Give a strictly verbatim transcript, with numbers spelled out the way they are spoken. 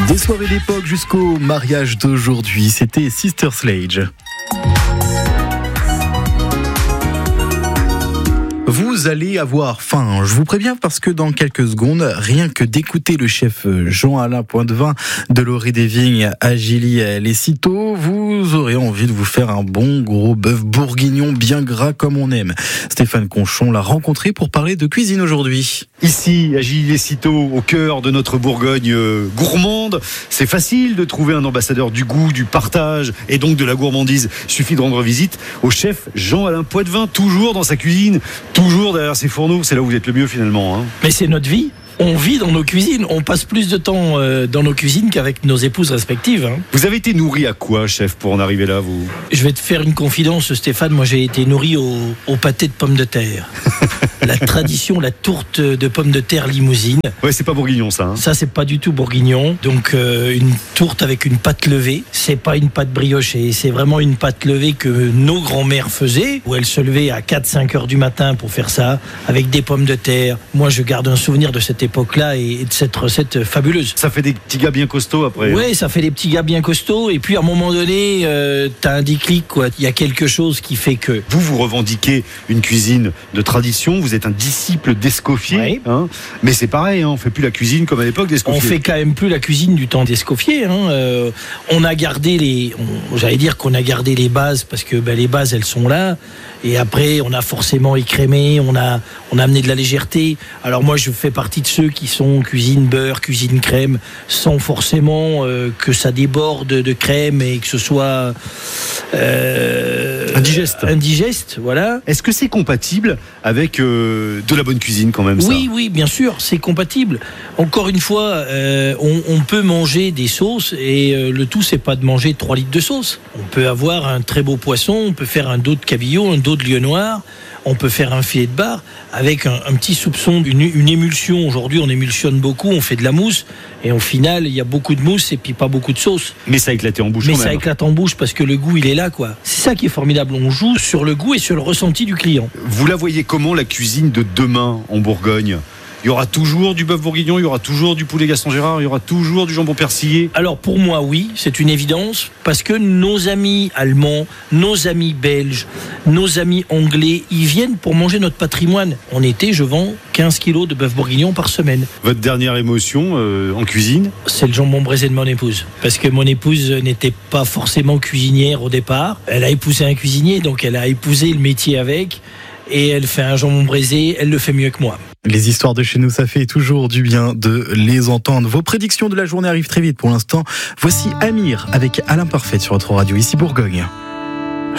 Des soirées d'époque jusqu'au mariage d'aujourd'hui, c'était Sister Sledge. Vous allez avoir faim, je vous préviens, parce que dans quelques secondes, rien que d'écouter le chef Jean-Alain Poitvin de l'Orée des Vignes à Gilly-les-Citeaux, vous aurez envie de vous faire un bon gros bœuf bourguignon bien gras comme on aime. Stéphane Conchon l'a rencontré pour parler de cuisine aujourd'hui. Ici, à Gilly-les-Citeaux, au cœur de notre Bourgogne euh, gourmande, c'est facile de trouver un ambassadeur du goût, du partage et donc de la gourmandise. Il suffit de rendre visite au chef Jean-Alain Poitvin, toujours dans sa cuisine, toujours derrière ses fourneaux. C'est là où vous êtes le mieux finalement. Hein. Mais c'est notre vie. On vit dans nos cuisines, on passe plus de temps euh, dans nos cuisines qu'avec nos épouses respectives. Hein. Vous avez été nourri à quoi, chef, pour en arriver là, vous ? Je vais te faire une confidence, Stéphane. Moi, j'ai été nourri au, au pâté de pommes de terre. La tradition, la tourte de pommes de terre limousine. Ouais, c'est pas bourguignon, ça. Hein. Ça, c'est pas du tout bourguignon. Donc, euh, une tourte avec une pâte levée. C'est pas une pâte briochée. C'est vraiment une pâte levée que nos grands-mères faisaient, où elles se levaient à quatre cinq heures du matin pour faire ça, avec des pommes de terre. Moi, je garde un souvenir de cette époque-là et de cette recette fabuleuse. Ça fait des petits gars bien costauds après. Oui, hein. Ça fait des petits gars bien costauds. Et puis à un moment donné, euh, t'as un déclic, quoi. Il y a quelque chose qui fait que... Vous, vous revendiquez une cuisine de tradition. Vous êtes un disciple d'Escoffier. Oui. Hein, mais c'est pareil, hein, on fait plus la cuisine comme à l'époque d'Escoffier. On fait quand même plus la cuisine du temps d'Escoffier. Hein. Euh, on a gardé les... On, j'allais dire qu'on a gardé les bases parce que ben, les bases, elles sont là. Et après, on a forcément écrémé, on a, on a amené de la légèreté. Alors moi, je fais partie de ceux qui sont cuisine beurre, cuisine crème, sans forcément euh, que ça déborde de crème et que ce soit euh, indigeste. Indigeste, voilà. Est-ce que c'est compatible avec euh, de la bonne cuisine quand même, ça ? Oui, oui, bien sûr, c'est compatible. Encore une fois, euh, on, on peut manger des sauces et euh, le tout, c'est pas de manger trois litres de sauce. On peut avoir un très beau poisson, on peut faire un dos de cabillaud, un dos de lieu noir, on peut faire un filet de bar avec un, un petit soupçon d'une une émulsion. Aujourd'hui, on émulsionne beaucoup, on fait de la mousse et au final, il y a beaucoup de mousse et puis pas beaucoup de sauce. Mais ça éclate en bouche. Mais quand ça même. éclate en bouche parce que le goût, il est là, quoi. C'est ça qui est formidable. On joue sur le goût et sur le ressenti du client. Vous la voyez comment, la cuisine de demain en Bourgogne ? Il y aura toujours du bœuf bourguignon, il y aura toujours du poulet Gaston Gérard, il y aura toujours du jambon persillé. Alors pour moi, oui, c'est une évidence, parce que nos amis allemands, nos amis belges, nos amis anglais, ils viennent pour manger notre patrimoine. En été, je vends quinze kilos de bœuf bourguignon par semaine. Votre dernière émotion euh, en cuisine ? C'est le jambon braisé de mon épouse. Parce que mon épouse n'était pas forcément cuisinière au départ. Elle a épousé un cuisinier, donc elle a épousé le métier avec. Et elle fait un jambon braisé, elle le fait mieux que moi. Les histoires de chez nous, ça fait toujours du bien de les entendre. Vos prédictions de la journée arrivent très vite pour l'instant. Voici Amir avec Alain Parfait sur votre radio, ici Bourgogne.